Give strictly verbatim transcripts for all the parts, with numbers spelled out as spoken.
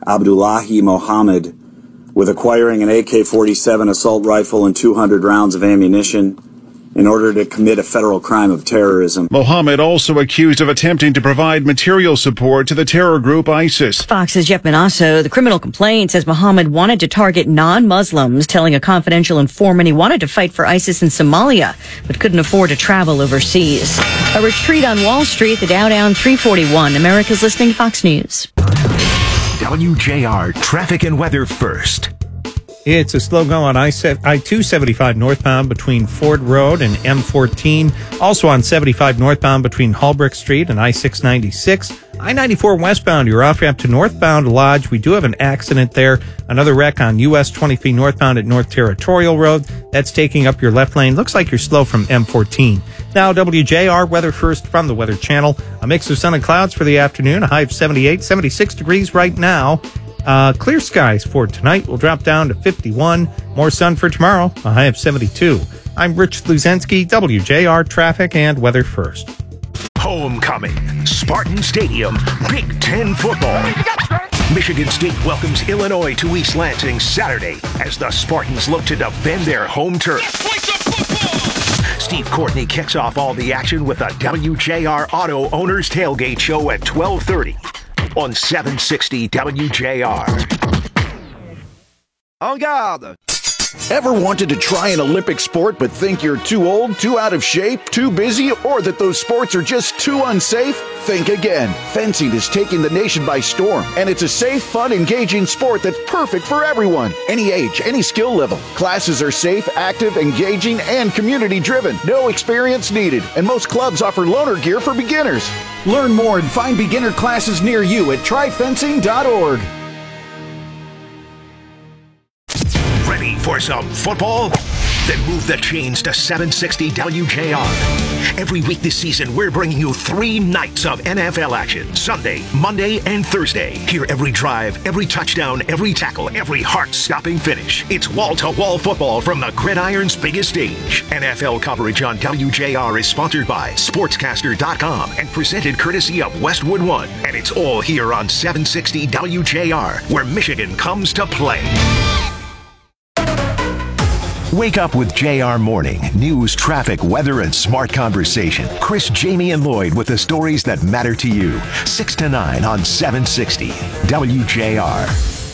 Abdullahi Mohammed with acquiring an A K forty-seven assault rifle and two hundred rounds of ammunition in order to commit a federal crime of terrorism. Mohammed also accused of attempting to provide material support to the terror group ISIS. Fox's Jeff Manasso, the criminal complaint says Mohammed wanted to target non-Muslims, telling a confidential informant he wanted to fight for ISIS in Somalia, but couldn't afford to travel overseas. A retreat on Wall Street, the Dow down three forty-one. America's listening to Fox News. W J R Traffic and Weather First. It's a slow go on I two seventy-five northbound between Ford Road and M fourteen. Also on seventy-five northbound between Holbrook Street and I six ninety-six. I ninety-four westbound, you're off ramp to northbound Lodge. We do have an accident there. Another wreck on U S twenty-three northbound at North Territorial Road. That's taking up your left lane. Looks like you're slow from M fourteen. Now, W J R Weather First from the Weather Channel. A mix of sun and clouds for the afternoon. A high of seventy-eight, seventy-six degrees right now. Uh, clear skies for tonight. Will drop down to fifty-one. More sun for tomorrow. A high of seventy-two. I'm Rich Luzensky, W J R Traffic and Weather First. Homecoming. Spartan Stadium. Big Ten football. Michigan State welcomes Illinois to East Lansing Saturday as the Spartans look to defend their home turf. Steve Courtney kicks off all the action with a W J R Auto Owners Tailgate Show at twelve thirty. On seven sixty W J R. En garde! Ever wanted to try an Olympic sport but think you're too old, too out of shape, too busy, or that those sports are just too unsafe? Think again. Fencing is taking the nation by storm, and it's a safe, fun, engaging sport that's perfect for everyone. Any age, any skill level. Classes are safe, active, engaging, and community-driven. No experience needed, and most clubs offer loaner gear for beginners. Learn more and find beginner classes near you at try fencing dot org. Ready for some football? Then move the chains to seven sixty W J R. Every week this season, we're bringing you three nights of N F L action. Sunday, Monday, and Thursday. Hear every drive, every touchdown, every tackle, every heart-stopping finish. It's wall-to-wall football from the gridiron's biggest stage. N F L coverage on W J R is sponsored by Sportscaster dot com and presented courtesy of Westwood One. And it's all here on seven sixty W J R, where Michigan comes to play. Wake up with J R Morning. News, traffic, weather, and smart conversation. Chris, Jamie, and Lloyd with the stories that matter to you. six to nine on seven sixty W J R.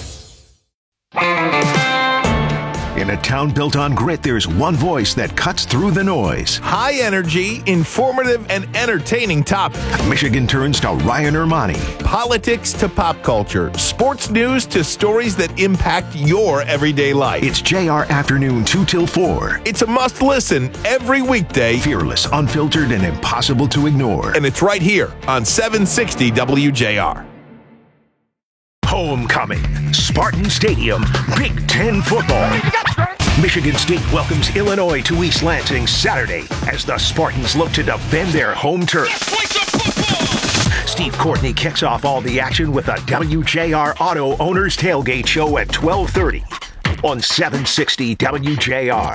In a town built on grit, there's one voice that cuts through the noise. High energy, informative, and entertaining topic. Michigan turns to Ryan Ermani. Politics to pop culture. Sports news to stories that impact your everyday life. It's J R Afternoon two till four. It's a must listen every weekday. Fearless, unfiltered, and impossible to ignore. And it's right here on seven sixty W J R. Homecoming. Spartan Stadium. Big Ten football. Michigan State welcomes Illinois to East Lansing Saturday as the Spartans look to defend their home turf. Steve Courtney kicks off all the action with a W J R Auto Owners Tailgate Show at twelve thirty on seven sixty W J R.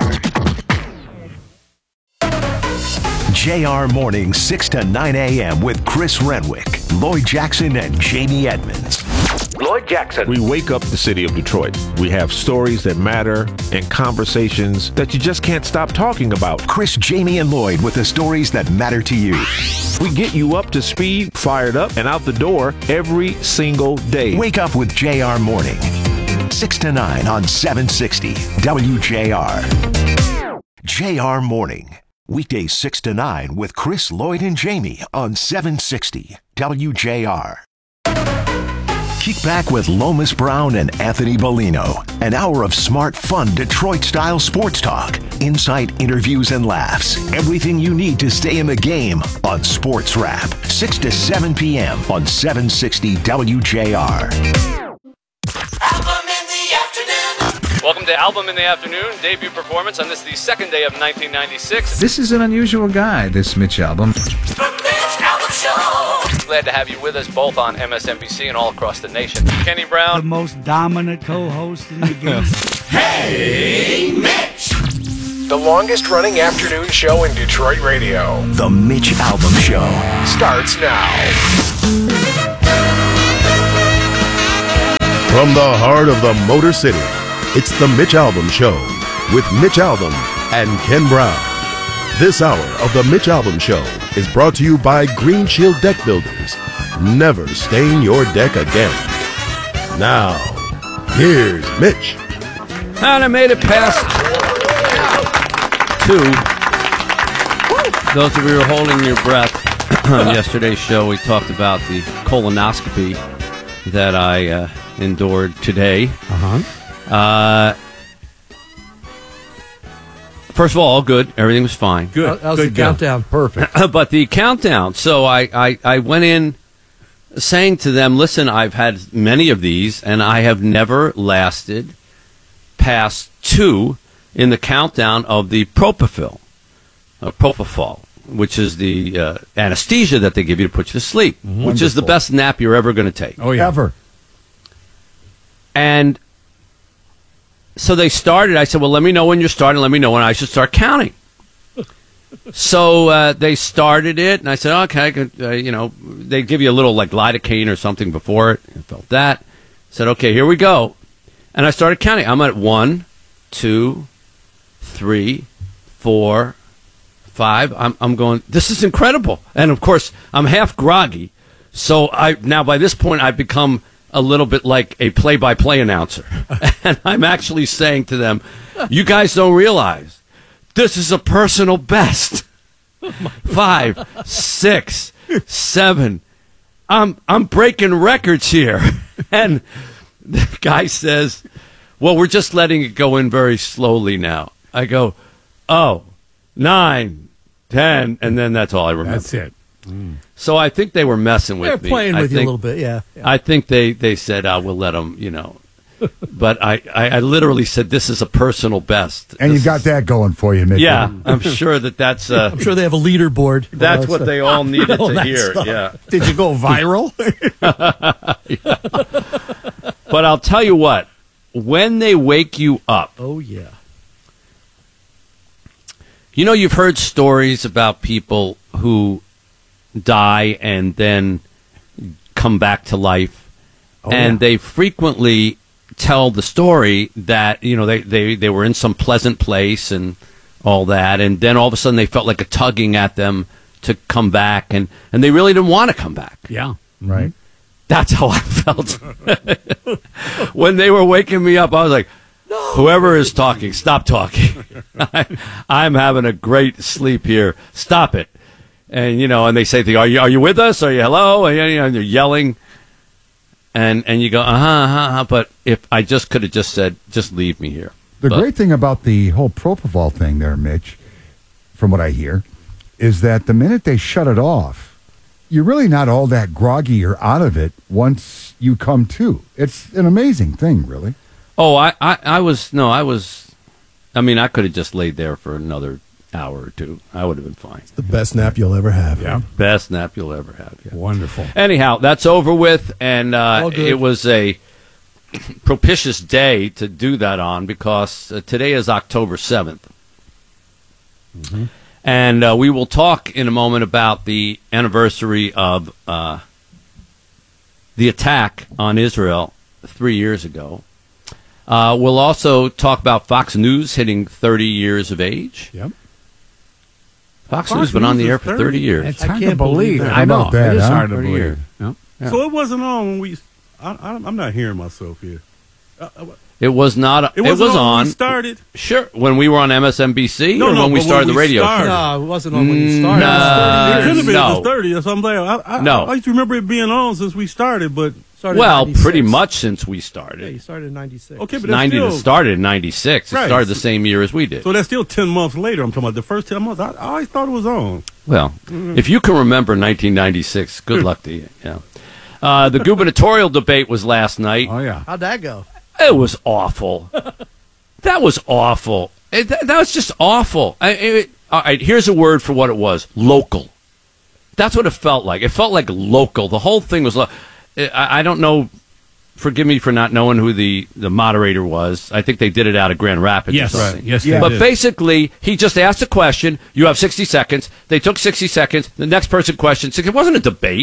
J R Morning, six to nine a.m. with Chris Renwick, Lloyd Jackson, and Jamie Edmonds. Lloyd Jackson. We wake up the city of Detroit. We have stories that matter and conversations that you just can't stop talking about. Chris, Jamie, and Lloyd with the stories that matter to you. We get you up to speed, fired up, and out the door every single day. Wake up with J R Morning, six to nine on seven sixty W J R. J R Morning, weekdays six to nine with Chris, Lloyd, and Jamie on seven sixty W J R. Kick back with Lomas Brown and Anthony Bellino. An hour of smart, fun, Detroit-style sports talk. Insight, interviews, and laughs. Everything you need to stay in the game on Sports Wrap. six to seven p.m. on seven sixty W J R. Welcome to Album in the Afternoon, debut performance on this, the second day of nineteen ninety-six. This is an unusual guy, this Mitch Albom. The Mitch Albom Show! Glad to have you with us both on M S N B C and all across the nation. Kenny Brown. The most dominant co-host in the game. Hey, Mitch! The longest-running afternoon show in Detroit radio. The Mitch Albom Show starts now. From the heart of the Motor City, it's the Mitch Albom Show with Mitch Albom and Ken Brown. This hour of the Mitch Albom Show is brought to you by Green Shield Deck Builders. Never stain your deck again. Now, here's Mitch. And I made it past two. Those of you who are holding your breath, on yesterday's show, we talked about the colonoscopy that I uh, endured today. Uh-huh. Uh, first of all, all good. Everything was fine. Good. How's good the countdown? Perfect. But the countdown, so I, I, I went in saying to them, listen, I've had many of these, and I have never lasted past two in the countdown of the propofol, uh, propofol, which is the uh, anesthesia that they give you to put you to sleep, mm-hmm. which is the best nap you're ever going to take. Oh, yeah. Ever. And so they started. I said, well, let me know when you're starting. Let me know when I should start counting. So uh, they started it, and I said, okay, I could, uh, you know, they give you a little like lidocaine or something before it. I felt that. I said, okay, here we go. And I started counting. I'm at one, two, three, four, five. I'm, I'm going, this is incredible. And, of course, I'm half groggy. So I now by this point, I've become a little bit like a play-by-play announcer. And I'm actually saying to them, you guys don't realize this is a personal best. Five, six, seven. I'm I'm breaking records here. And the guy says, well, we're just letting it go in very slowly now. I go, oh, nine, ten, and then that's all I remember. That's it. Mm. So I think they were messing with They're me. playing I with think, you a little bit, yeah. yeah. I think they, they said, uh, we'll let them, you know. But I, I, I literally said, this is a personal best. And this you got is, that going for you, Mitch. Yeah, I'm sure that that's... Uh, I'm sure they have a leaderboard. That's what they all needed all to that hear, stuff. yeah. Did you go viral? Yeah. But I'll tell you what, when they wake you up... Oh, yeah. You know, you've heard stories about people who die and then come back to life. Oh, and yeah. they frequently tell the story that, you know, they, they, they were in some pleasant place and all that, and then all of a sudden they felt like a tugging at them to come back, and, and they really didn't want to come back. Yeah. Right. That's how I felt. When they were waking me up, I was like, no. Whoever is talking, stop talking. I, I'm having a great sleep here. Stop it. And, you know, and they say, to you, are you, are you with us? Are you hello? And, you know, and they're yelling. And and you go, uh-huh, uh-huh, uh-huh. But if I just could have just said, just leave me here. The but, great thing about the whole propofol thing there, Mitch, from what I hear, is that the minute they shut it off, you're really not all that groggy or out of it once you come to. It's an amazing thing, really. Oh, I, I, I was, no, I was, I mean, I could have just laid there for another hour or two. I would have been fine. It's the best nap you'll ever have. Yeah. Best nap you'll ever have. Yeah. Wonderful. Anyhow, that's over with, and uh, it was a propitious day to do that on because uh, today is October seventh. Mm-hmm. And uh, we will talk in a moment about the anniversary of uh, the attack on Israel three years ago. Uh, we'll also talk about Fox News hitting thirty years of age. Yep. Fox, Fox News has been on the air for thirty, thirty years. It's hard to believe. I know. That, it is huh? hard to believe. Years. Yep. Yeah. So it wasn't on when we... I, I, I'm not hearing myself here. Uh, It was not. It, it was on. on. When we started. Sure, when we were on M S N B C, no, or no, when we started when the we radio. Started. No, it wasn't on when you started. No, it could have been no. it was thirty or something. I, I, no, I, I used to remember it being on since we started, but started well, pretty much since we started. Yeah, you started in ninety-six. Okay, but ninety still, started in ninety-six. Right. It started the same year as we did. So that's still ten months later. I'm talking about the first ten months. I, I always thought it was on. Well, mm-hmm. If you can remember nineteen ninety-six, good luck to you. Yeah. Uh, the gubernatorial debate was last night. Oh yeah. How'd that go? It was awful. That was awful. It, that, that was just awful. I, it, all right, here's a word for what it was. Local. That's what it felt like. It felt like local. The whole thing was... Lo- I, I don't know... Forgive me for not knowing who the, the moderator was. I think they did it out of Grand Rapids yes, or something. Right. Yes, yeah. But did. basically, he just asked a question. You have sixty seconds. They took sixty seconds. The next person questioned. It wasn't a debate.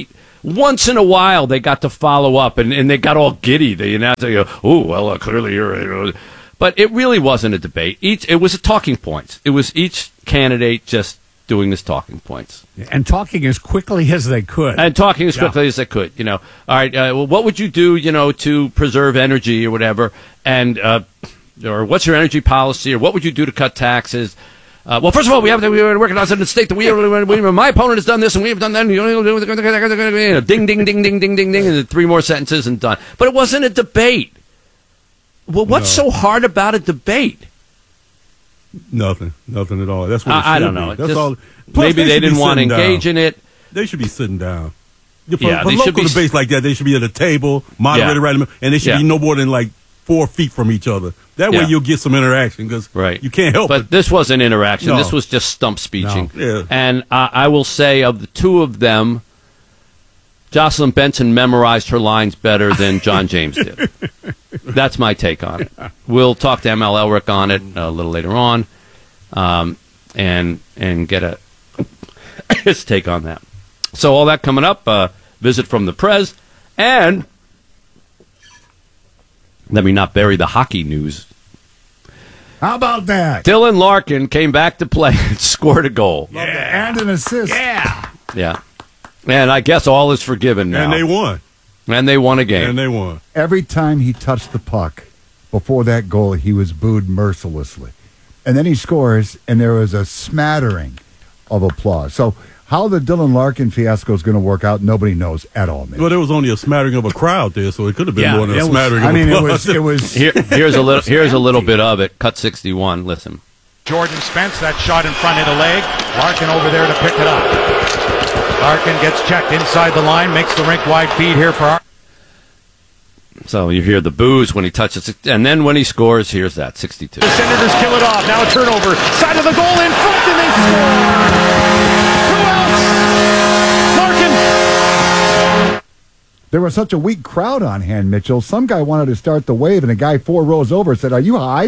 Once in a while, they got to follow up, and, and they got all giddy. They announced, they go, "Oh, well, uh, clearly you're." Uh, but it really wasn't a debate. Each it was a talking points. It was each candidate just doing this talking points and talking as quickly as they could, and talking as Yeah. quickly as they could. You know, all right. Uh, well, what would you do? You know, to preserve energy or whatever, and uh, or what's your energy policy, or what would you do to cut taxes? Uh, well, first of all, we have to we are working on the state that we, we my opponent has done this and we have done that. And ding, ding, ding, ding, ding, ding, ding, and then three more sentences and done. But it wasn't a debate. Well, what's No. so hard about a debate? Nothing, nothing at all. That's what it I, I should don't be. know. That's Just- all. maybe they should be didn't want to sitting engage down. in it. They should be sitting down. For, Yeah, for they should local be- debates like that, they should be at a table, moderated Yeah. right in the middle, and they should Yeah. be no more than like four feet from each other. That way Yeah. you'll get some interaction because Right. you can't help But it. this wasn't interaction. No. This was just stump speeching. No. Yeah. And I, I will say, of the two of them, Jocelyn Benson memorized her lines better than John James did. That's my take on it. We'll talk to M L Elric on it a little later on, um, and and get a his take on that. So all that coming up. Uh, visit from the Prez, and let me not bury the hockey news. How about that? Dylan Larkin came back to play and scored a goal. And an assist. Yeah. Yeah. And I guess all is forgiven now. And they won. And they won a game. And they won. Every time he touched the puck before that goal, he was booed mercilessly. And then he scores, and there was a smattering of applause. So how the Dylan Larkin fiasco is going to work out, nobody knows at all, man. Well, there was only a smattering of a crowd there, so it could have been Yeah, more than it a was- smattering I of mean, it applause. was- it was- Here, here's a little. Here's a little bit of it. Cut sixty-one. Listen. Jordan Spence, that shot in front hit a leg. Larkin over there to pick it up. Larkin gets checked inside the line, makes the rink wide feed here for our. So you hear the boos when he touches it, and then when he scores, here's that sixty-two. The Senators kill it off. Now a turnover. Side of the goal in front, and they score. Two outs. Larkin. There was such a weak crowd on hand, Mitchell. Some guy wanted to start the wave, and a guy four rows over said, "Are you high?"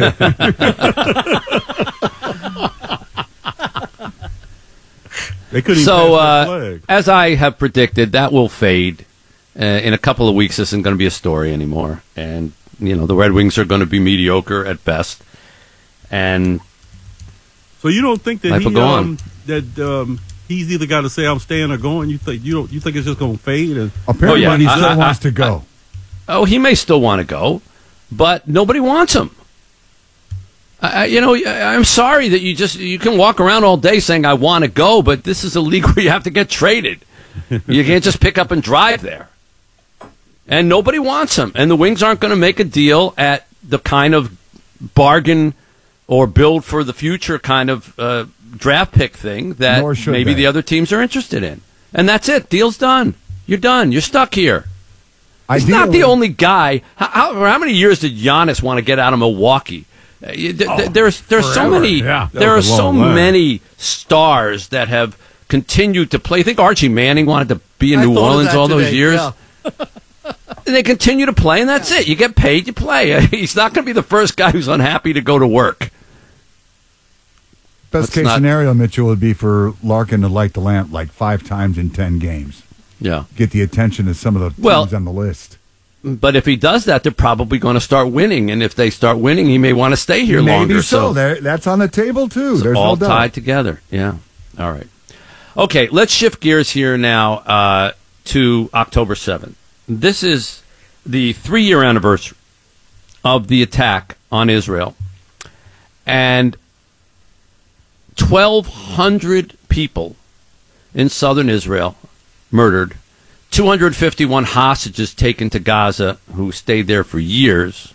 They couldn't even So, pass uh, that flag. as I have predicted, that will fade. Uh, in a couple of weeks, this isn't going to be a story anymore. And, you know, the Red Wings are going to be mediocre at best. And So you don't think that Life he will go on. um, that um, he's either got to say I'm staying or going? You think you don't? You think it's just going to fade? And Apparently, Oh, yeah. he I- still I- wants I- to go. Oh, he may still want to go, but nobody wants him. I, I- you know, I- I'm sorry that you just you can walk around all day saying I want to go, but this is a league where you have to get traded. You can't just pick up and drive there. And nobody wants him. And the Wings aren't going to make a deal at the kind of bargain or build for the future kind of uh, draft pick thing that Nor should maybe they. the other teams are interested in. And that's it. Deal's done. You're done. You're stuck here. He's not the Ideally- only guy. How, how, how many years did Giannis want to get out of Milwaukee? Uh, you- th- th- there's there's so forever, many yeah. there are was a so long line. many stars that have continued to play. I think Archie Manning wanted to be in I New thought of Orleans that all those today, years. yeah. And they continue to play, and that's it. You get paid, you play. He's not going to be the first guy who's unhappy to go to work. Best Let's case not- scenario, Mitchell, would be for Larkin to light the lamp like five times in ten games. Yeah. Get the attention of some of the Well- teams on the list. But if he does that, they're probably going to start winning. And if they start winning, he may want to stay here Maybe longer. so. There, that's on the table, too. It's There's all no doubt. tied together. Yeah. All right. Okay, let's shift gears here now uh, to October seventh. This is the three-year anniversary of the attack on Israel. And twelve hundred people in southern Israel murdered, two hundred fifty-one hostages taken to Gaza who stayed there for years.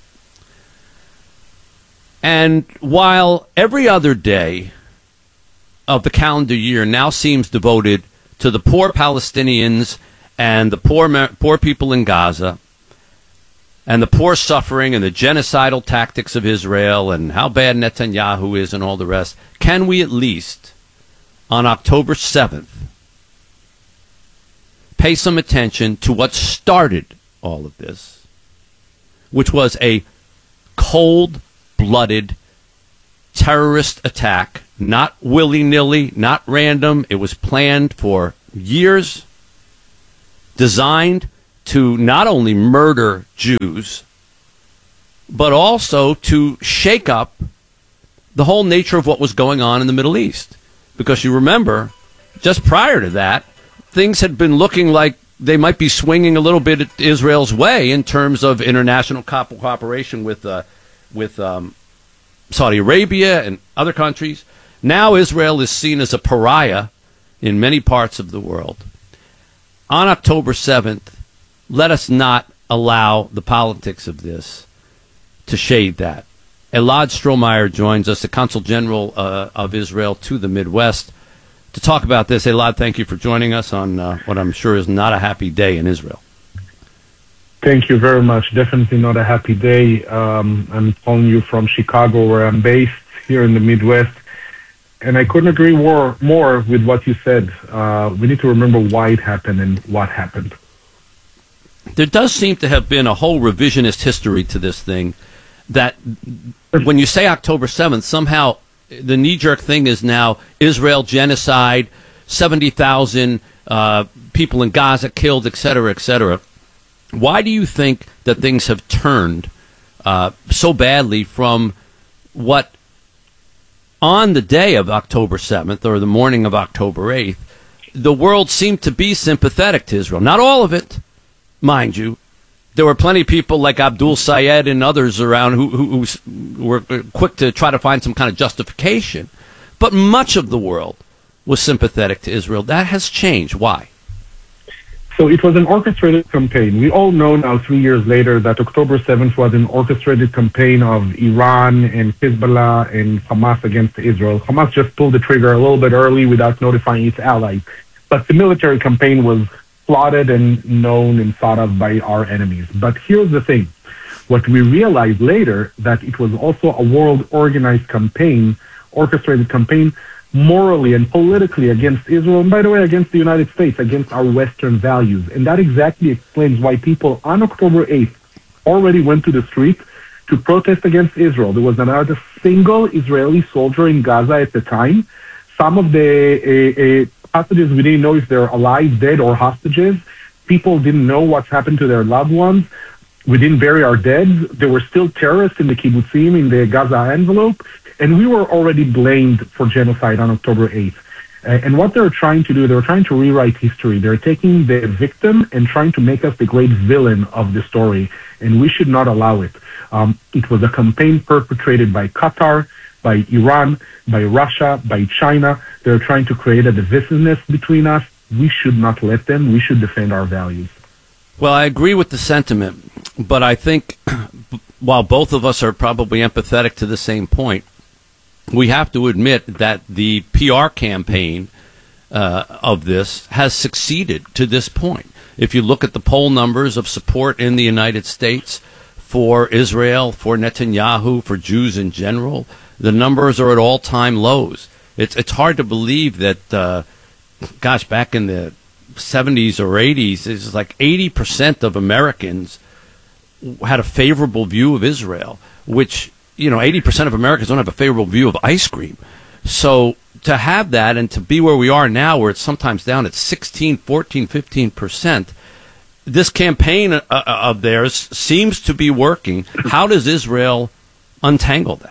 And while every other day of the calendar year now seems devoted to the poor Palestinians and the poor ma- poor people in Gaza and the poor suffering and the genocidal tactics of Israel and how bad Netanyahu is and all the rest, can we at least, on October seventh, pay some attention to what started all of this, which was a cold-blooded terrorist attack, not willy-nilly, not random. It was planned for years, designed to not only murder Jews, but also to shake up the whole nature of what was going on in the Middle East. Because you remember, just prior to that, things had been looking like they might be swinging a little bit Israel's way in terms of international co- cooperation with uh, with um, Saudi Arabia and other countries. Now Israel is seen as a pariah in many parts of the world. On October seventh, let us not allow the politics of this to shade that. Elad Strohmeyer joins us, the Consul General uh, of Israel to the Midwest, to talk about this. Elad, thank you for joining us on uh, what I'm sure is not a happy day in Israel. Thank you very much. Definitely not a happy day. Um, I'm calling you from Chicago, where I'm based, here in the Midwest. And I couldn't agree more, more with what you said. Uh, we need to remember why it happened and what happened. There does seem to have been a whole revisionist history to this thing, that when you say October seventh, somehow the knee-jerk thing is now Israel genocide, seventy thousand uh, people in Gaza killed, et cetera, et cetera. Why do you think that things have turned uh, so badly from what, on the day of October seventh or the morning of October eighth, the world seemed to be sympathetic to Israel? Not all of it, mind you. There were plenty of people like Abdul Sayed and others around who, who, who were quick to try to find some kind of justification. But much of the world was sympathetic to Israel. That has changed. Why? So it was an orchestrated campaign. We all know now, three years later, that October seventh was an orchestrated campaign of Iran and Hezbollah and Hamas against Israel. Hamas just pulled the trigger a little bit early without notifying its allies. But the military campaign was plotted and known and thought of by our enemies. But here's the thing. What we realized later, that it was also a world organized campaign, orchestrated campaign, morally and politically against Israel, and by the way, against the United States, against our Western values. And that exactly explains why people on October eighth already went to the street to protest against Israel. There was not a single Israeli soldier in Gaza at the time. Some of the uh, uh, hostages, we didn't know if they're alive, dead, or hostages. People didn't know what's happened to their loved ones. We didn't bury our dead. There were still terrorists in the kibbutzim, in the Gaza envelope, and we were already blamed for genocide on October eighth. Uh, and what they're trying to do, they're trying to rewrite history. They're taking the victim and trying to make us the great villain of the story, and we should not allow it. Um, it was a campaign perpetrated by Qatar, by Iran, by Russia, by China. They're trying to create a divisiveness between us. We should not let them. We should defend our values. Well, I agree with the sentiment, but I think while both of us are probably empathetic to the same point, we have to admit that the P R campaign uh, of this has succeeded to this point. If you look at the poll numbers of support in the United States for Israel, for Netanyahu, for Jews in general, the numbers are at all-time lows. It's it's hard to believe that, uh, gosh, back in the seventies or eighties, it's like eighty percent of Americans had a favorable view of Israel, which, you know, eighty percent of Americans don't have a favorable view of ice cream. So to have that and to be where we are now, where it's sometimes down at sixteen, fourteen, fifteen percent, this campaign uh, of theirs seems to be working. How does Israel untangle that?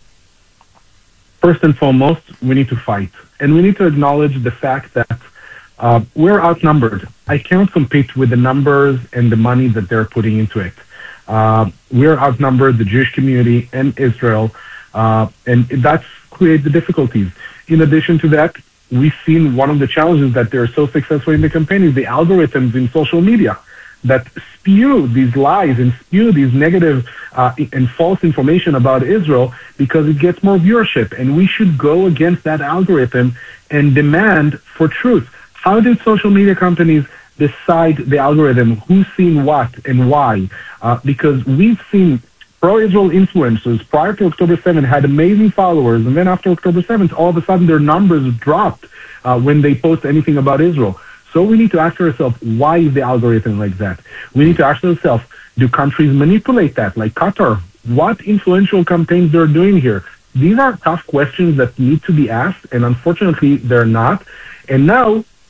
First and foremost, we need to fight. And we need to acknowledge the fact that uh, we're outnumbered. I cannot compete with the numbers and the money that they're putting into it. Uh, we're outnumbered, the Jewish community and Israel, uh, and that's created the difficulties. In addition to that, we've seen one of the challenges that they're so successful in the campaign is the algorithms in social media that spew these lies and spew these negative uh, and false information about Israel because it gets more viewership. And we should go against that algorithm and demand for truth. How did social media companies decide the algorithm, who's seen what and why? Uh, because we've seen pro-Israel influencers prior to October seventh had amazing followers, and then after October seventh, all of a sudden their numbers dropped uh, when they post anything about Israel. So we need to ask ourselves, why is the algorithm like that? We need to ask ourselves, do countries manipulate that, like Qatar? What influential campaigns they're doing here? These are tough questions that need to be asked, and unfortunately, they're not. And now,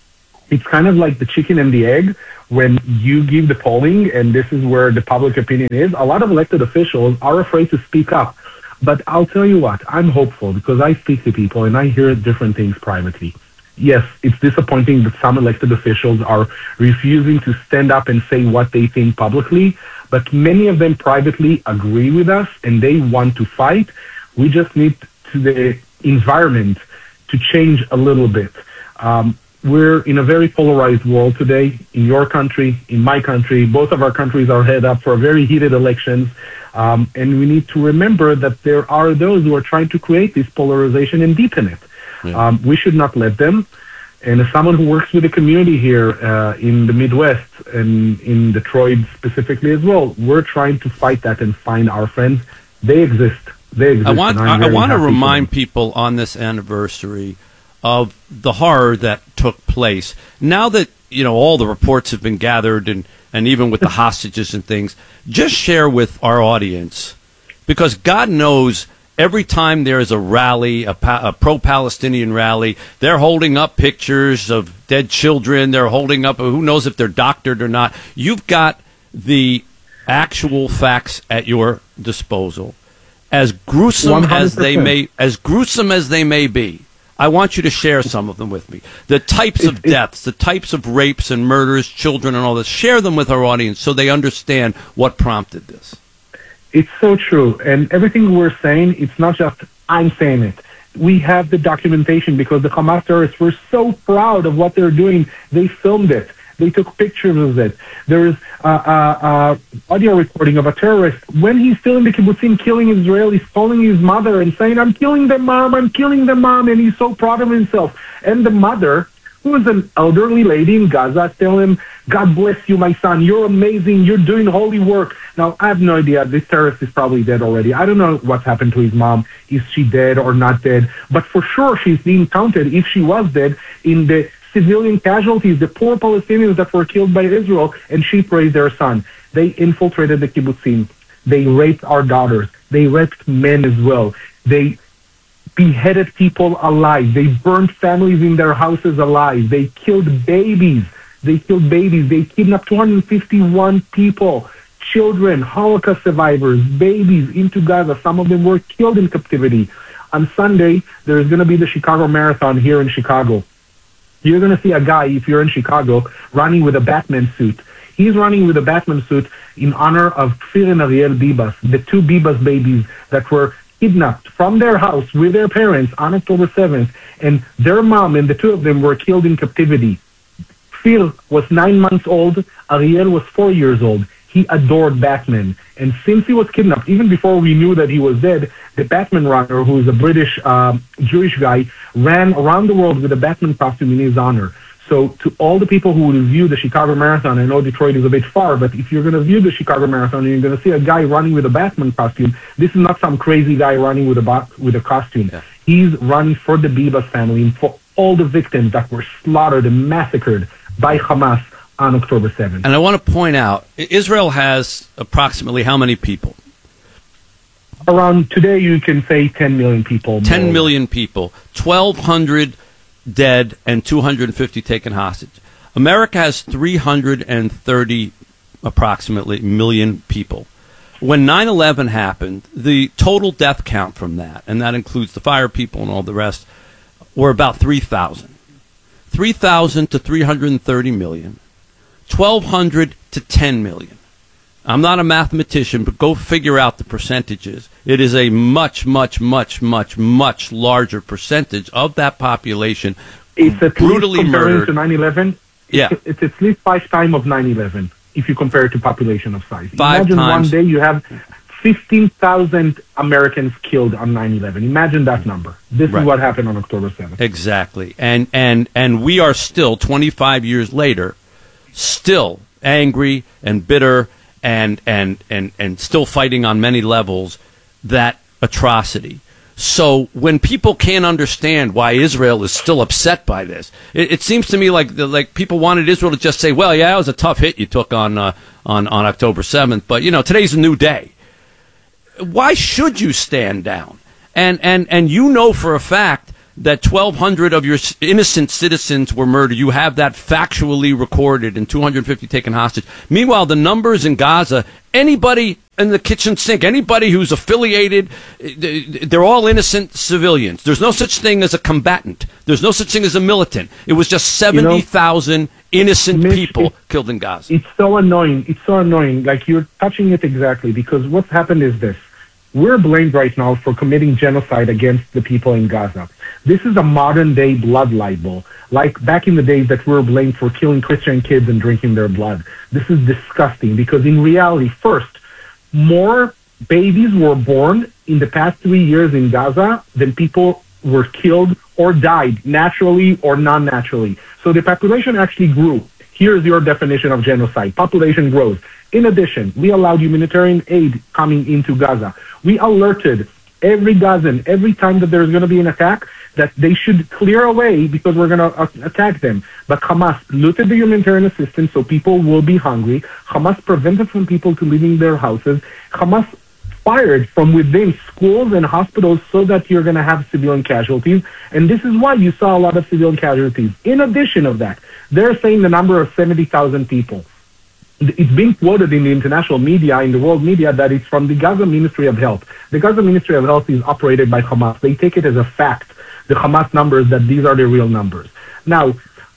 it's kind of like the chicken and the egg. When you give the polling, and this is where the public opinion is, a lot of elected officials are afraid to speak up. But I'll tell you what, I'm hopeful because I speak to people and I hear different things privately. Yes, it's disappointing that some elected officials are refusing to stand up and say what they think publicly, but many of them privately agree with us and they want to fight. We just need to the environment to change a little bit. Um, we're in a very polarized world today, in your country, in my country. Both of our countries are head up for very heated elections. Um, and we need to remember that there are those who are trying to create this polarization and deepen it. Yeah. Um, we should not let them. And as someone who works with the community here uh, in the Midwest and in Detroit specifically as well, we're trying to fight that and find our friends. They exist. They exist. I want, I, I want to remind people on this anniversary of the horror that took place. Now that, you know, all the reports have been gathered and, and even with the hostages and things, just share with our audience, because God knows every time there is a rally, a, pa- a pro-Palestinian rally, they're holding up pictures of dead children. They're holding up, who knows if they're doctored or not. You've got the actual facts at your disposal. As gruesome one hundred percent. as they may, as gruesome as they may be, I want you to share some of them with me. The types of deaths, the types of rapes and murders, children and all this. Share them with our audience so they understand what prompted this. It's so true. And everything we're saying, it's not just I'm saying it. We have the documentation because the Hamas terrorists were so proud of what they're doing. They filmed it. They took pictures of it. There is uh, uh, uh, audio recording of a terrorist when he's still in the kibbutzim killing Israelis, calling his mother and saying, I'm killing them, mom, I'm killing them, mom. And he's so proud of himself. And the mother, who is an elderly lady in Gaza, tell him, God bless you, my son. You're amazing. You're doing holy work. Now, I have no idea. This terrorist is probably dead already. I don't know what's happened to his mom. Is she dead or not dead? But for sure, she's being counted, if she was dead, in the civilian casualties, the poor Palestinians that were killed by Israel, and she praised their son. They infiltrated the kibbutzim. They raped our daughters. They raped men as well. They beheaded people alive. They burned families in their houses alive. They killed babies. They killed babies. They kidnapped two hundred fifty-one people, children, Holocaust survivors, babies into Gaza. Some of them were killed in captivity. On Sunday, there is going to be the Chicago Marathon here in Chicago. You're going to see a guy, if you're in Chicago, running with a Batman suit. He's running with a Batman suit in honor of Kfir and Ariel Bibas, the two Bibas babies that were kidnapped from their house with their parents on October seventh, and their mom and the two of them were killed in captivity. Kfir was nine months old, Ariel was four years old. He adored Batman, and since he was kidnapped, even before we knew that he was dead, the Batman runner, who is a British uh, Jewish guy, ran around the world with a Batman costume in his honor. So to all the people who will view the Chicago Marathon, I know Detroit is a bit far, but if you're going to view the Chicago Marathon and you're going to see a guy running with a Batman costume, this is not some crazy guy running with a bo- with a costume. Yeah. He's running for the Bibas family and for all the victims that were slaughtered and massacred by Hamas on October seventh. And I want to point out, Israel has approximately how many people? Around today, you can say ten million people. ten more. million people, twelve hundred dead, and two hundred fifty taken hostage. America has three hundred thirty approximately million people. When nine eleven happened, the total death count from that, and that includes the fire people and all the rest, were about three thousand. three thousand to three hundred thirty million. twelve hundred to ten million. I'm not a mathematician, but go figure out the percentages. It is a much, much, much, much, much larger percentage of that population it's at brutally least comparing murdered. to nine eleven. Yeah. It's, it's at least five times of nine eleven if you compare it to population of size. Five Imagine times. one day you have fifteen thousand Americans killed on nine eleven. Imagine that number. This Right. is what happened on October seventh. Exactly. And, and, and we are still, twenty-five years later, still angry and bitter and, and, and, and still fighting on many levels that atrocity. So when people can't understand why Israel is still upset by this, it, it seems to me like the, like people wanted Israel to just say, well, yeah, it was a tough hit you took on, uh, on, on October seventh, but, you know, today's a new day. Why should you stand down? And, and, and you know for a fact that twelve hundred of your s- innocent citizens were murdered. You have that factually recorded and two hundred fifty taken hostage. Meanwhile, the numbers in Gaza, anybody in the kitchen sink, anybody who's affiliated, they're all innocent civilians. There's no such thing as a combatant. There's no such thing as a militant. It was just seventy thousand innocent Mitch, people it- killed in Gaza. It's so annoying. It's so annoying. Like, you're touching it exactly, because what's happened is this. We're blamed right now for committing genocide against the people in Gaza. This is a modern-day blood libel, like back in the days that we were blamed for killing Christian kids and drinking their blood. This is disgusting, because in reality, first, more babies were born in the past three years in Gaza than people were killed or died, naturally or non-naturally. So the population actually grew. Here's your definition of genocide. Population grows. In addition, we allowed humanitarian aid coming into Gaza. We alerted every Gazan, every time that there's going to be an attack, that they should clear away because we're going to uh, attack them. But Hamas looted the humanitarian assistance, so people will be hungry. Hamas prevented from people to leaving their houses. Hamas fired from within schools and hospitals so that you're going to have civilian casualties. And this is why you saw a lot of civilian casualties. In addition of that, they're saying the number of seventy thousand people. It's being quoted in the international media, in the world media, that it's from the Gaza Ministry of Health. The Gaza Ministry of Health is operated by Hamas. They take it as a fact, the Hamas numbers, that these are the real numbers. Now,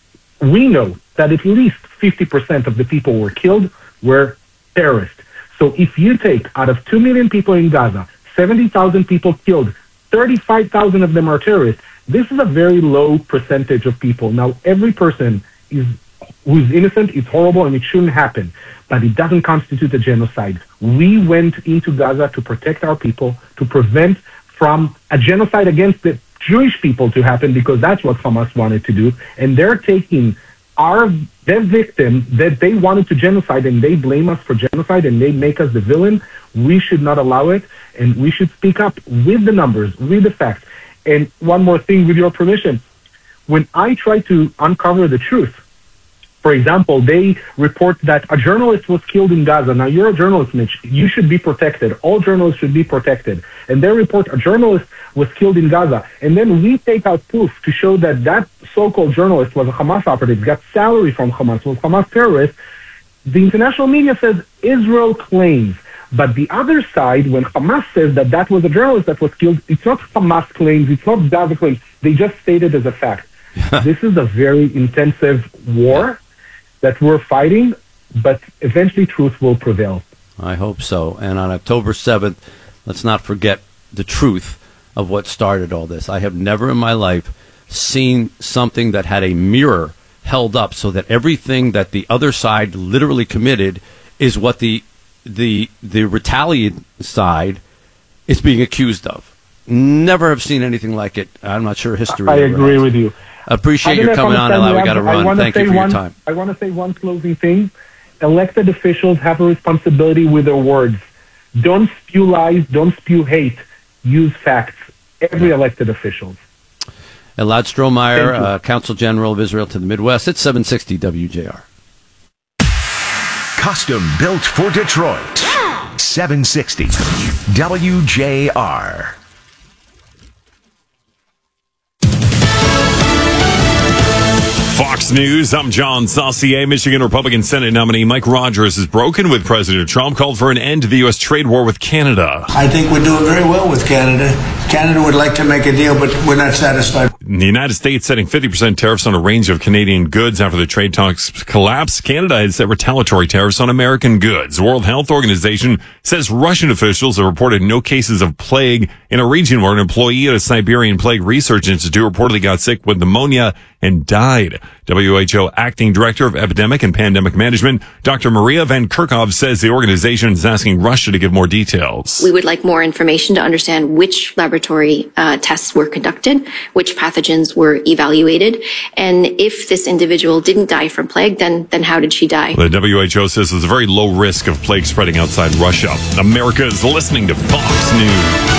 we know that at least fifty percent of the people who were killed were terrorists. So if you take out of two million people in Gaza, seventy thousand people killed, thirty-five thousand of them are terrorists, this is a very low percentage of people. Now, every person is who's innocent, it's horrible, and it shouldn't happen. But it doesn't constitute a genocide. We went into Gaza to protect our people, to prevent from a genocide against the Jewish people to happen, because that's what Hamas wanted to do. And they're taking our their victim that they wanted to genocide, and they blame us for genocide, and they make us the villain. We should not allow it, and we should speak up with the numbers, with the facts. And one more thing, with your permission. When I try to uncover the truth, for example, they report that a journalist was killed in Gaza. Now, you're a journalist, Mitch. You should be protected. All journalists should be protected. And they report a journalist was killed in Gaza. And then we take out proof to show that that so-called journalist was a Hamas operative, got salary from Hamas, was a Hamas terrorist. The international media says Israel claims. But the other side, when Hamas says that that was a journalist that was killed, it's not Hamas claims, it's not Gaza claims. They just state it as a fact. This is a very intensive war that we're fighting, but eventually truth will prevail. I hope so. And on October seventh, let's not forget the truth of what started all this. I have never in my life seen something that had a mirror held up so that everything that the other side literally committed is what the the the retaliated side is being accused of. Never have seen anything like it. I'm not sure history. I agree with you. Appreciate you coming on, Eli. We got to run. Thank you for one, your time. I want to say one closing thing. Elected officials have a responsibility with their words. Don't spew lies. Don't spew hate. Use facts. Every elected official. Elad Strohmeyer, uh, Counsel General of Israel to the Midwest. It's seven sixty W J R. Custom built for Detroit. seven sixty W J R. Fox News, I'm John Saucier. Michigan Republican Senate nominee Mike Rogers has broken with President Trump, called for an end to the U S trade war with Canada. I think we're doing very well with Canada. Canada would like to make a deal, but we're not satisfied. The United States setting fifty percent tariffs on a range of Canadian goods after the trade talks collapsed. Canada had set retaliatory tariffs on American goods. The World Health Organization says Russian officials have reported no cases of plague in a region where an employee at a Siberian Plague Research Institute reportedly got sick with pneumonia and died. W H O Acting Director of Epidemic and Pandemic Management, Doctor Maria Van Kerkhove, says the organization is asking Russia to give more details. We would like more information to understand which laboratory uh, tests were conducted, which pathogens were evaluated, and if this individual didn't die from plague, then then how did she die? The W H O says there's a very low risk of plague spreading outside Russia. America is listening to Fox News.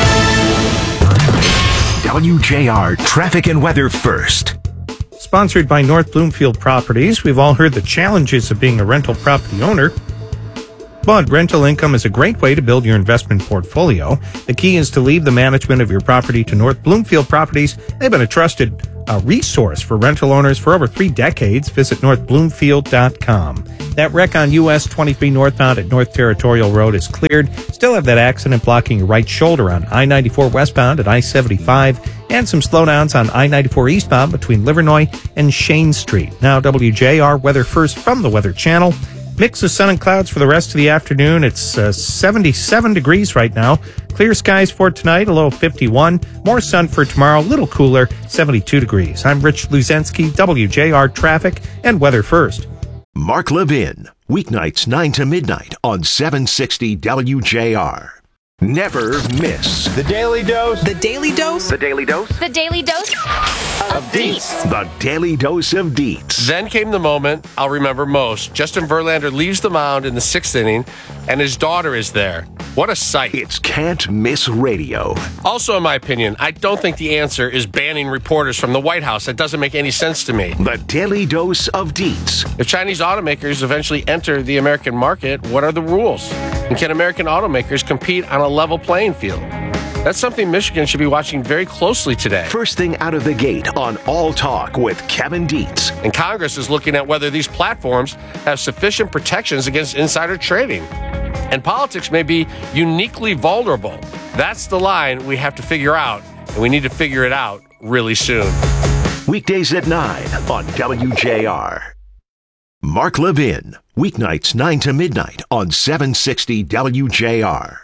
W J R Traffic and Weather First. Sponsored by North Bloomfield Properties. We've all heard the challenges of being a rental property owner. But rental income is a great way to build your investment portfolio. The key is to leave the management of your property to North Bloomfield Properties. They've been a trusted uh, resource for rental owners for over three decades. Visit north bloomfield dot com. That wreck on U S twenty-three northbound at North Territorial Road is cleared. Still have that accident blocking your right shoulder on I ninety-four westbound at I seventy-five, and some slowdowns on I ninety-four eastbound between Livernois and Shane Street. Now W J R weather first from the Weather Channel. Mix of sun and clouds for the rest of the afternoon. It's uh, seventy-seven degrees right now. Clear skies for tonight, a low of fifty-one. More sun for tomorrow, a little cooler, seventy-two degrees. I'm Rich Luzensky, W J R Traffic and Weather First. Mark Levin, weeknights nine to midnight on seven sixty W J R. Never miss The Daily Dose. The Daily Dose. The Daily Dose The Daily Dose of Deets. The Daily Dose of Deets. Then came the moment I'll remember most. Justin Verlander leaves the mound in the sixth inning, and his daughter is there. What a sight. It's Can't Miss Radio. Also, in my opinion, I don't think the answer is banning reporters from the White House. That doesn't make any sense to me. The Daily Dose of Deets. If Chinese automakers eventually enter the American market, what are the rules? And can American automakers compete on a level playing field? That's something Michigan should be watching very closely today. First thing out of the gate on All Talk with Kevin Dietz. And Congress is looking at whether these platforms have sufficient protections against insider trading. And politics may be uniquely vulnerable. That's the line we have to figure out, and we need to figure it out really soon. Weekdays at nine on W J R. Mark Levin, weeknights nine to midnight on seven sixty W J R.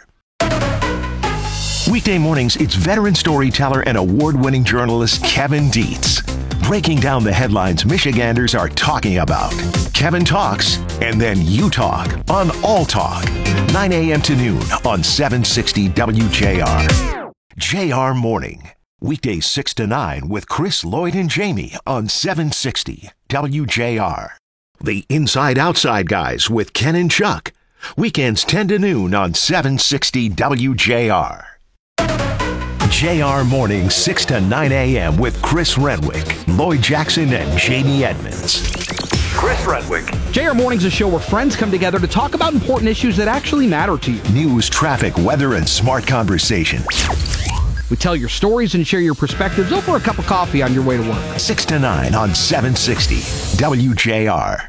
Weekday mornings, it's veteran storyteller and award-winning journalist Kevin Dietz, breaking down the headlines Michiganders are talking about. Kevin talks, and then you talk on All Talk, nine a.m. to noon on seven sixty W J R. J R Morning, weekdays six to nine with Chris, Lloyd, and Jamie on seven sixty W J R. The Inside Outside Guys with Ken and Chuck, weekends ten to noon on seven sixty W J R. J R Morning, six to nine a.m. with Chris Renwick, Lloyd Jackson, and Jamie Edmonds. Chris Renwick. J R Morning's a show where friends come together to talk about important issues that actually matter to you. News, traffic, weather, and smart conversation. We tell your stories and share your perspectives over a cup of coffee on your way to work. six to nine on seven sixty W J R.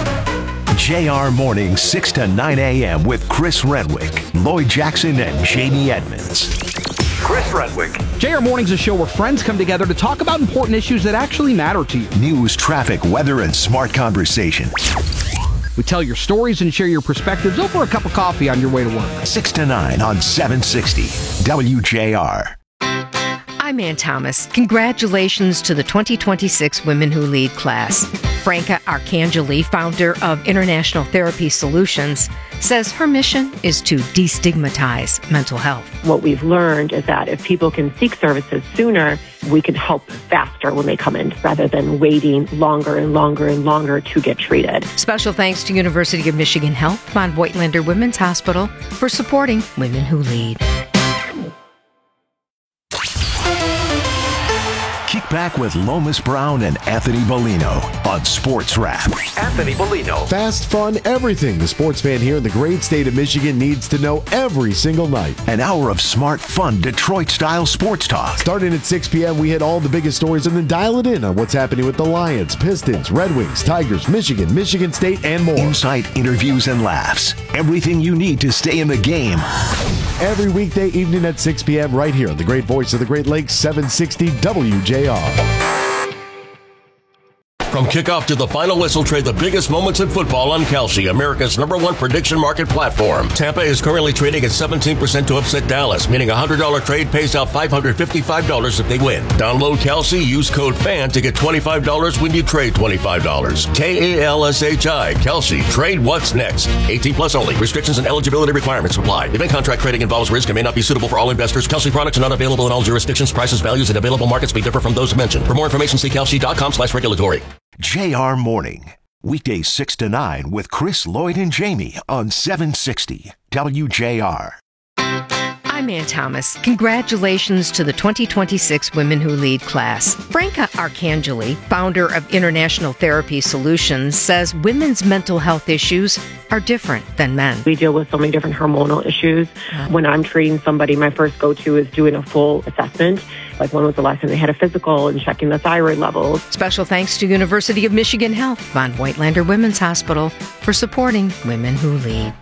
J R Morning, six to nine a.m. with Chris Renwick, Lloyd Jackson, and Jamie Edmonds. Chris Renwick. J R Morning's a show where friends come together to talk about important issues that actually matter to you. News, traffic, weather, and smart conversation. We tell your stories and share your perspectives over a cup of coffee on your way to work. six to nine on seven sixty W J R. I'm Ann Thomas. Congratulations to the twenty twenty-six Women Who Lead class. Franca Arcangeli, founder of International Therapy Solutions, says her mission is to destigmatize mental health. What we've learned is that if people can seek services sooner, we can help faster when they come in rather than waiting longer and longer and longer to get treated. Special thanks to University of Michigan Health, Von Voigtlander Women's Hospital for supporting Women Who Lead. Kick back with Lomas Brown and Anthony Bellino on Sports Wrap. Anthony Bellino. Fast, fun, everything the sports fan here in the great state of Michigan needs to know every single night. An hour of smart, fun, Detroit-style sports talk. Starting at six p.m., we hit all the biggest stories and then dial it in on what's happening with the Lions, Pistons, Red Wings, Tigers, Michigan, Michigan State, and more. Insight, interviews, and laughs. Everything you need to stay in the game. Every weekday evening at six p.m. right here on the great voice of the Great Lakes, seven sixty W J R. From kickoff to the final whistle, trade the biggest moments in football on Kalshi, America's number one prediction market platform. Tampa is currently trading at seventeen percent to upset Dallas, meaning a one hundred dollars trade pays out five hundred fifty-five dollars if they win. Download Kalshi, use code FAN to get twenty-five dollars when you trade twenty-five dollars. K A L S H I, Kalshi. Trade what's next. eighteen plus only. Restrictions and eligibility requirements apply. Event contract trading involves risk and may not be suitable for all investors. Kalshi products are not available in all jurisdictions. Prices, values, and available markets may differ from those mentioned. For more information, see kalshi.com slash regulatory. J R Morning, weekdays six to nine with Chris, Lloyd, and Jamie on seven sixty W J R. I'm I'm Ann Thomas. Congratulations to the twenty twenty-six Women Who Lead class. Franca Arcangeli, founder of International Therapy Solutions, says women's mental health issues are different than men. We deal with so many different hormonal issues. When I'm treating somebody, my first go-to is doing a full assessment. Like when was the last time they had a physical and checking the thyroid levels. Special thanks to University of Michigan Health, Von Voigtlander Women's Hospital, for supporting Women Who Lead.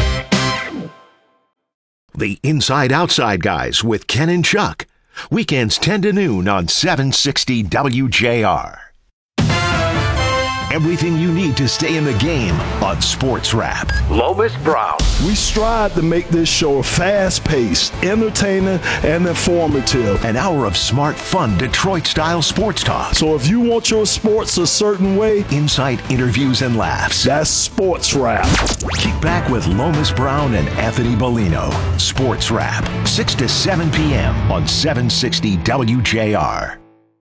The Inside Outside Guys with Ken and Chuck. Weekends ten to noon on seven sixty W J R. Everything you need to stay in the game on Sports Wrap. Lomas Brown. We strive to make this show fast-paced, entertaining, and informative. An hour of smart, fun, Detroit-style sports talk. So if you want your sports a certain way, insight, interviews, and laughs. That's Sports Wrap. Kick back with Lomas Brown and Anthony Bellino. Sports Wrap, six to seven p.m. on seven sixty W J R.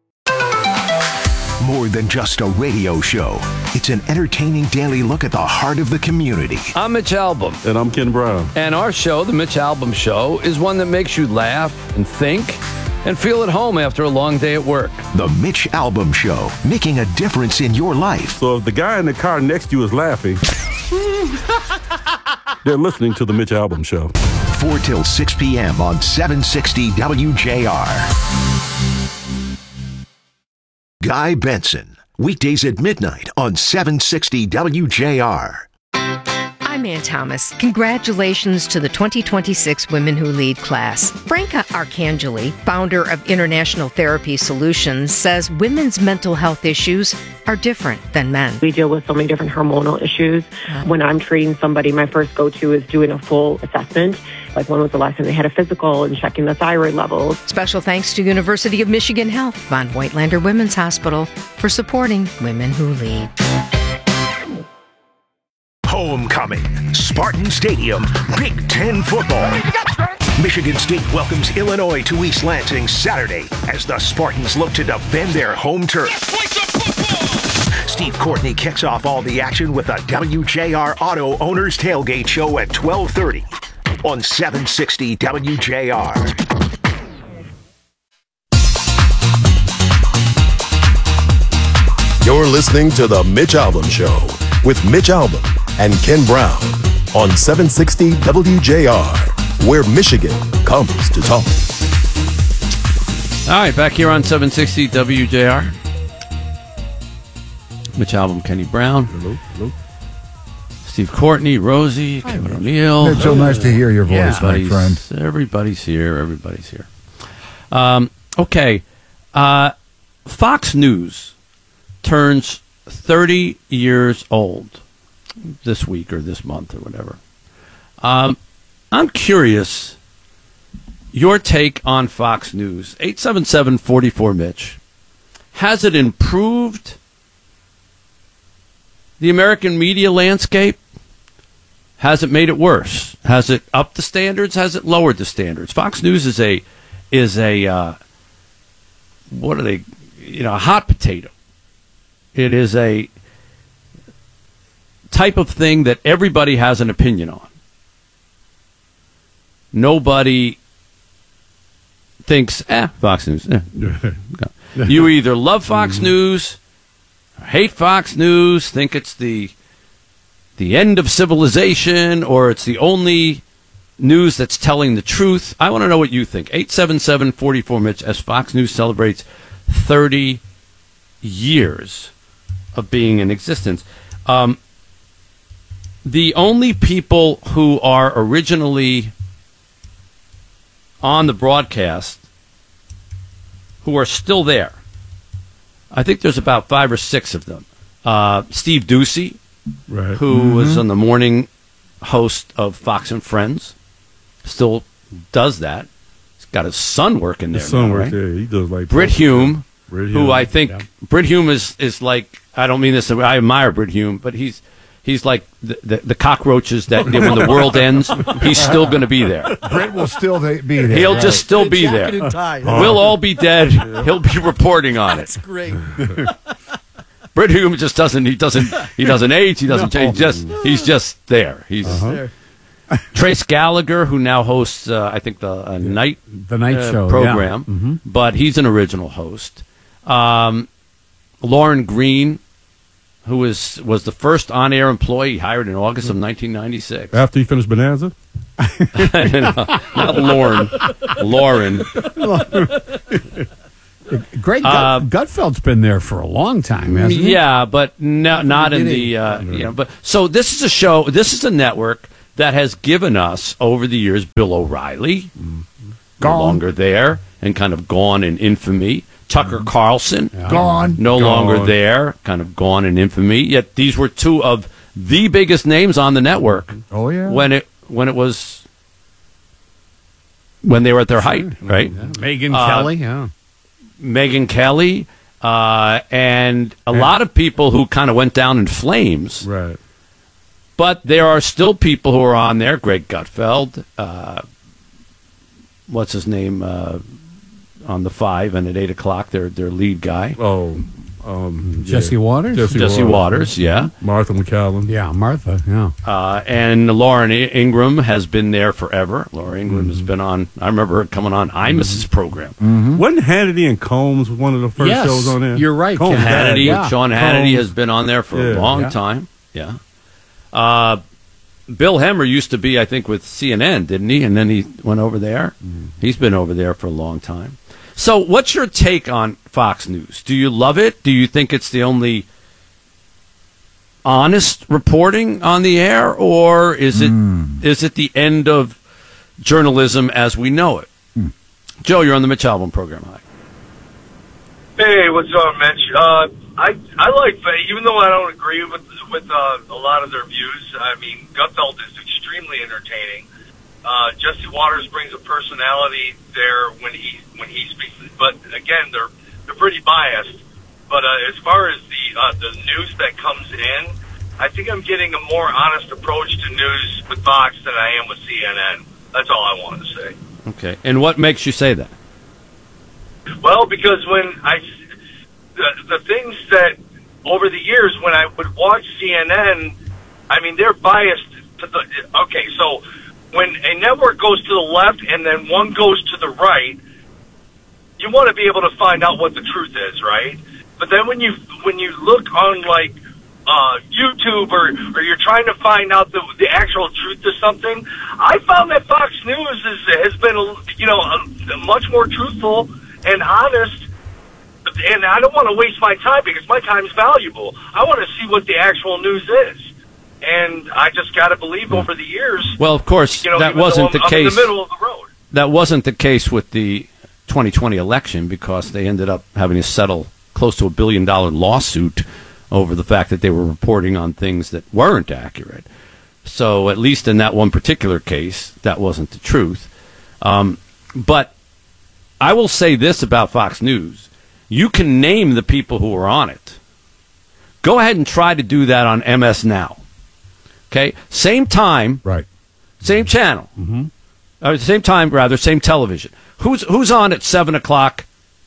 More than just a radio show. It's an entertaining daily look at the heart of the community. I'm Mitch Albom. And I'm Ken Brown. And our show, The Mitch Albom Show, is one that makes you laugh and think and feel at home after a long day at work. The Mitch Albom Show, making a difference in your life. So if the guy in the car next to you is laughing, they're listening to The Mitch Albom Show. four till six p.m. on seven sixty W J R. Guy Benson, weekdays at midnight on seven sixty W J R. I'm Ann Thomas. Congratulations to the twenty twenty-six Women Who Lead class. Franca Arcangeli, founder of International Therapy Solutions, says women's mental health issues are different than men. We deal with so many different hormonal issues. When I'm treating somebody, my first go-to is doing a full assessment. Like when was the last time they had a physical and checking the thyroid levels. Special thanks to University of Michigan Health, Von Voigtlander Women's Hospital, for supporting Women Who Lead. Homecoming, Spartan Stadium, Big Ten football. Michigan State welcomes Illinois to East Lansing Saturday as the Spartans look to defend their home turf. Steve Courtney kicks off all the action with a W J R Auto Owners Tailgate Show at twelve thirty on seven sixty W J R. You're listening to The Mitch Albom Show with Mitch Albom and Ken Brown on seven sixty W J R, where Michigan comes to talk. All right, back here on seven sixty W J R. Mitch Albom, Kenny Brown. Hello, hello. Steve Courtney, Rosie, Hi, Kevin O'Neill. Mitchell, nice to hear your voice, yeah, my friend. Everybody's here. Everybody's here. Um, okay. Uh, Fox News turns thirty years old this week or this month or whatever. Um, I'm curious your take on Fox News. eight seven seven, four four, Mitch. Has it improved the American media landscape? Has it made it worse? Has it upped the standards? Has it lowered the standards? Fox News is a is a uh, what are they? You know, a hot potato. It is a type of thing that everybody has an opinion on. Nobody thinks, eh, Fox News. Eh. No. You either love Fox News, or hate Fox News, think it's the the end of civilization, or it's the only news that's telling the truth. I want to know what you think. eight seven seven, four four, Mitch, as Fox News celebrates thirty years of being in existence. Um, the only people who are originally on the broadcast who are still there, I think there's about five or six of them. Uh, Steve Ducey, right. who mm-hmm. was on the morning host of Fox and Friends, still does that. He's got his son working there. His son now, works right? there. He does like Britt Hume, Britt who Hume. I think yeah. Britt Hume is, is like, I don't mean this, I admire Britt Hume, but he's he's like the, the, the cockroaches that when the world ends, he's still going to be there. Britt will still be there. He'll right. just still be there. We'll all be dead. He'll be reporting on it. That's great. Britt Hume just doesn't. He doesn't. He doesn't age. He doesn't change. Just he's just there. He's. Uh-huh. Trace Gallagher, who now hosts, uh, I think, the uh, night the night uh, show program, yeah. mm-hmm. but he's an original host. Um, Lauren Green, who is was the first on-air employee hired in August of nineteen ninety-six. After you finished Bonanza? no, not Lauren. Lauren. Greg Uh, Gut, Gutfeld's been there for a long time, hasn't he? Yeah, but no, not in the uh, you know. But so this is a show. This is a network that has given us over the years Bill O'Reilly, no Gone. longer there and kind of gone in infamy. Tucker Carlson, Gone. no Gone. longer there, kind of gone in infamy. Yet these were two of the biggest names on the network. Oh yeah. when it when it was when they were at their height, right? Yeah. Megyn Uh, Kelly, yeah. Megyn Kelly, uh, and a lot of people who kind of went down in flames. Right. But there are still people who are on there. Greg Gutfeld, uh, what's his name, uh, on the five and at eight o'clock, their their lead guy. Oh, um, Jesse yeah. Waters? Jesse, Jesse Waters. Waters, yeah. Martha McCallum. Yeah, Martha, yeah. Uh, and Lauren Ingram has been there forever. Laura Ingram Mm-hmm. has been on, I remember her coming on Imus's program. Mm-hmm. Wasn't Hannity and Combs one of the first Yes, shows on there? you're right, Combs Ken. died. Hannity, Yeah. Sean Hannity Combs. has been on there for a Yeah. long Yeah. time. Yeah. Uh, Bill Hemmer used to be, I think, with C N N, didn't he? And then he went over there. Mm-hmm. He's been over there for a long time. So what's your take on Fox News? Do you love it? Do you think it's the only honest reporting on the air, or is it is it the end of journalism as we know it? Joe, you're on the Mitch Albom program. Hi. Hey, what's up, Mitch? Uh, I I like, even though I don't agree with with uh, a lot of their views. I mean, Gutfeld is extremely entertaining. Uh, Jesse Waters brings a personality there when he when he speaks, but again, they're they're pretty biased. But uh, as far as the uh, the news that comes in, I think I'm getting a more honest approach to news with Fox than I am with C N N. That's all I wanted to say. Okay. And what makes you say that? Well, because when I, the, the things that over the years when I would watch C N N, I mean, they're biased to the, okay, so when a network goes to the left and then one goes to the right, you want to be able to find out what the truth is, right? But then when you, when you look on like, uh, YouTube or, or you're trying to find out the, the actual truth of something, I found that Fox News is, has been, you know, a, a much more truthful and honest, and I don't want to waste my time because my time's valuable. I want to see what the actual news is, and I just got to believe over the years. Well, of course, you know, that even though wasn't I'm, the I'm case. in the middle of the road. That wasn't the case with the twenty twenty election because they ended up having to settle close to a billion dollar lawsuit over the fact that they were reporting on things that weren't accurate. So at least in that one particular case, that wasn't the truth. Um, but I will say this about Fox News. You can name the people who are on it. Go ahead and try to do that on M S Now. Okay? Same time. Right. Same channel. Mm-hmm. Or same time, rather, same television. Who's who's on at seven o'clock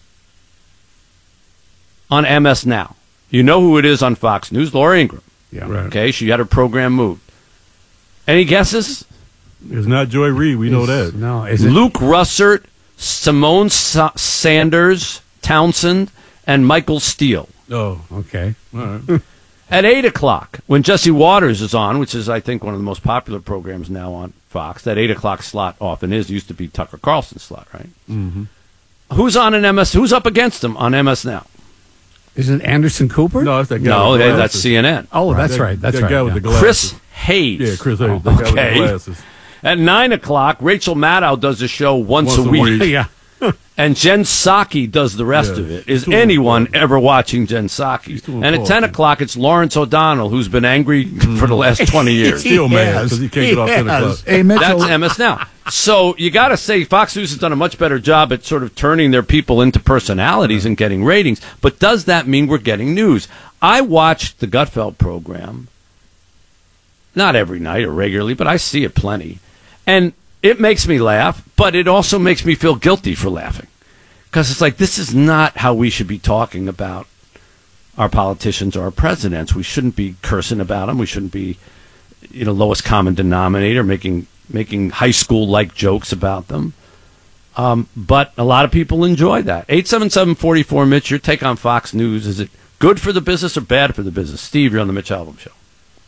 on M S Now? You know who it is on Fox News? Laura Ingram. Yeah. Right. Okay, she had her program moved. Any guesses? It's not Joy Reid. We know that. No. Luke Russert, Simone Sa- Sanders, Townsend, and Michael Steele. Oh, okay. All right. At eight o'clock, when Jesse Waters is on, which is, I think, one of the most popular programs now on Fox, that eight o'clock slot often is, used to be Tucker Carlson's slot, right? Mm-hmm. Who's on an M S? Who's up against him on M S Now? Is it Anderson Cooper? No, that's that guy. No, with the they- that's glasses. C N N. Oh, Right. that's That- right. That's that right. guy with yeah. the glasses. Chris Hayes. Yeah, Chris Hayes. Oh, That guy with the okay. glasses. At nine o'clock, Rachel Maddow does a show once, Once a a week. week. Yeah. And Jen Psaki does the rest Yeah, of it. Is too anyone important. ever watching Jen Psaki? too And at ten important. o'clock, it's Lawrence O'Donnell, who's been angry for the last twenty years. Still mad has. because he can't He get off ten has. o'clock. Hey, Mitchell. That's M S Now. So you got to say Fox News has done a much better job at sort of turning their people into personalities and getting ratings. But does that mean we're getting news? I watched the Gutfeld program, not every night or regularly, but I see it plenty. And it makes me laugh, but it also makes me feel guilty for laughing. Because it's like, this is not how we should be talking about our politicians or our presidents. We shouldn't be cursing about them. We shouldn't be, you know, lowest common denominator, making making high school-like jokes about them. Um, but a lot of people enjoy that. eight seven seven, four four, Mitch, your take on Fox News. Is it good for the business or bad for the business? Steve, you're on the Mitch Albom Show.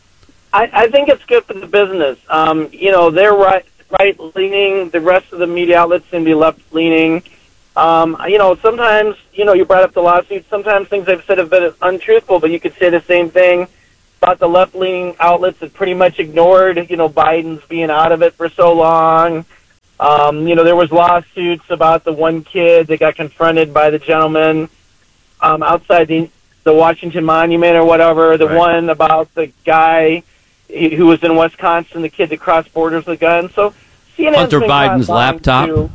I, I think it's good for the business. Um, you know, they're right, right-leaning. The rest of the media outlets seem to be left-leaning. Um, you know, sometimes, you know, you brought up the lawsuits. Sometimes things they've said have been untruthful, but you could say the same thing about the left-leaning outlets that pretty much ignored, you know, Biden's being out of it for so long. Um, you know, there was lawsuits about the one kid that got confronted by the gentleman um, outside the, the Washington Monument or whatever. The Right. one about the guy who was in Wisconsin, the kid that crossed borders with a gun. So C N N's Hunter been caught Biden's lying laptop. too.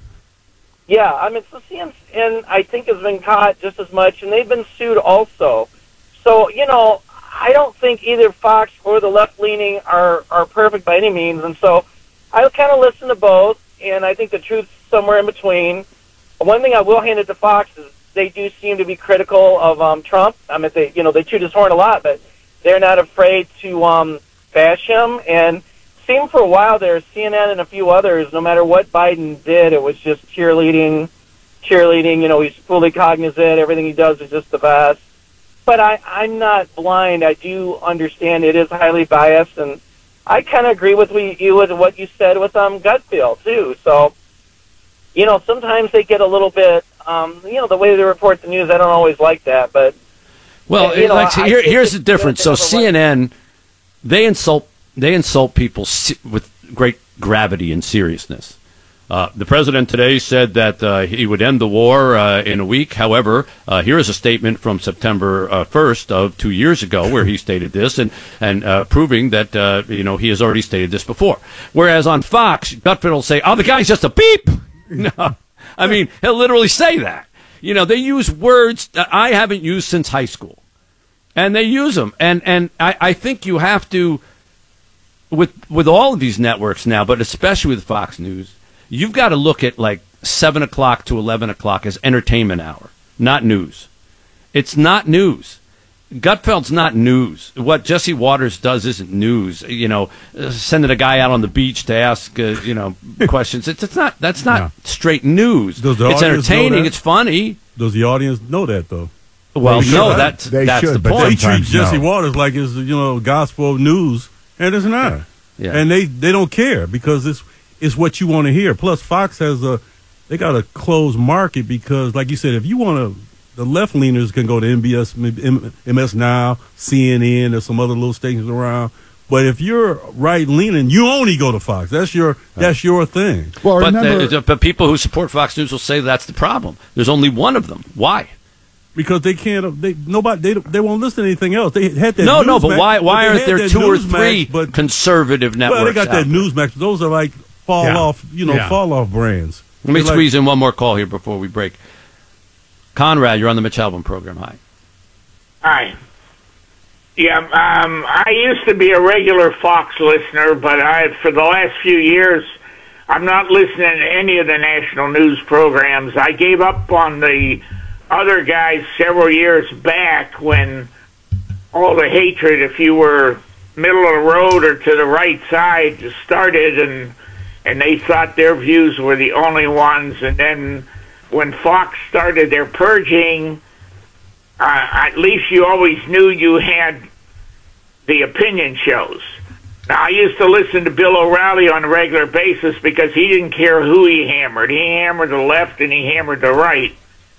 Yeah, I mean, so C N N, I think, has been caught just as much, and they've been sued also. So, you know, I don't think either Fox or the left-leaning are, are perfect by any means, and so I kind of listen to both, and I think the truth's somewhere in between. One thing I will hand it to Fox is they do seem to be critical of um, Trump. I mean, they, you know, they toot his horn a lot, but they're not afraid to um, bash him, and seemed for a while there, C N N and a few others, no matter what Biden did, it was just cheerleading, cheerleading, you know, he's fully cognizant, everything he does is just the best. But I, I'm not blind. I do understand it is highly biased, and I kind of agree with we, you with what you said with um, Gutfeld, too. So, you know, sometimes they get a little bit, um, you know, the way they report the news, I don't always like that, but... Well, you know, like, I here, think here's the it's difference. good to So have a C N N, they insult they insult people se- with great gravity and seriousness. Uh, the president today said that uh, he would end the war uh, in a week. However, uh, here is a statement from September uh, first of two years ago where he stated this and and uh, proving that uh, you know he has already stated this before. Whereas on Fox, Gutfeld will say, "Oh, the guy's just a beep." No, I mean he'll literally say that. You know, they use words that I haven't used since high school, and they use them. And and I, I think you have to, with with all of these networks now, but especially with Fox News, you've got to look at like seven o'clock to eleven o'clock as entertainment hour, not news. It's not news. Gutfeld's not news. What Jesse Waters does isn't news. You know, uh, sending a guy out on the beach to ask, uh, you know, questions. It's, it's not. That's not Yeah. straight news. Does the It's audience know entertaining. that? It's funny. Does the audience know that, though? Well, They no, should. that's They that's should, the but point. They treat Jesse Waters like it's, you know, gospel news, and it's not. Yeah. And they, they don't care because it's it's what you want to hear. Plus, Fox has a they got a closed market because, like you said, if you want to, the left leaners can go to M B S, M- MS Now, C N N, there's some other little stations around. But if you're right leaning, you only go to Fox. That's your that's your thing. Well, but, the, but people who support Fox News will say that's the problem. There's only one of them. Why? Because they can't. They nobody. They they won't listen to anything else. They had that. No, no. But Newsmax, why? Why they aren't had there that two or Newsmax, three but, conservative networks? Well, they got that out there? Newsmax. Those are like fall Yeah. off. You know, Yeah. fall off brands. Let me They're like- squeeze in one more call here before we break. Conrad, you're on the Mitch Albom program. Hi. Hi. Yeah, um, I used to be a regular Fox listener, but I, for the last few years, I'm not listening to any of the national news programs. I gave up on the other guys several years back when all the hatred, if you were middle of the road or to the right side, just started, and and they thought their views were the only ones. And then when Fox started their purging, uh, at least you always knew you had the opinion shows. Now, I used to listen to Bill O'Reilly on a regular basis because he didn't care who he hammered. He hammered the left and he hammered the right.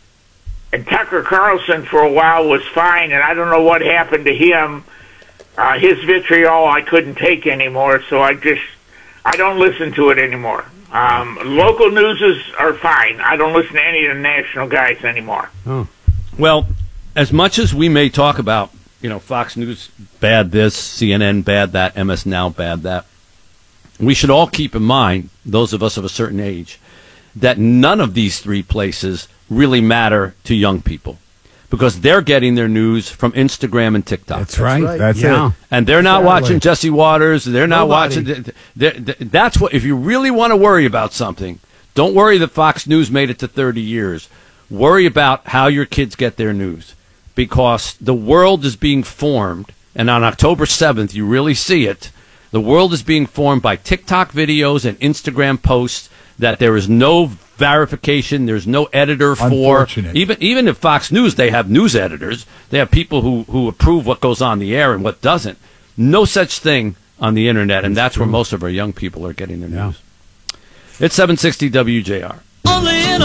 And Tucker Carlson for a while was fine, and I don't know what happened to him. Uh, his vitriol I couldn't take anymore, so I just, I don't listen to it anymore. Um, local news is, are fine. I don't listen to any of the national guys anymore. Oh. Well, as much as we may talk about, you know, Fox News bad this, C N N bad that, M S Now bad that, we should all keep in mind, those of us of a certain age, that none of these three places really matter to young people because they're getting their news from Instagram and TikTok. That's right. That's right. That's Yeah. it. And they're not Exactly. watching Jesse Waters. They're not Nobody. watching. They're, they're, that's what. If you really want to worry about something, don't worry that Fox News made it to thirty years. Worry about how your kids get their news, because the world is being formed, and on October seventh, you really see it. The world is being formed by TikTok videos and Instagram posts that there is no verification, there's no editor for. Unfortunate. Even even if Fox News, they have news editors. They have people who, who approve what goes on the air and what doesn't. No such thing on the internet, and that's where most of our young people are getting their news. It's seven sixty W J R.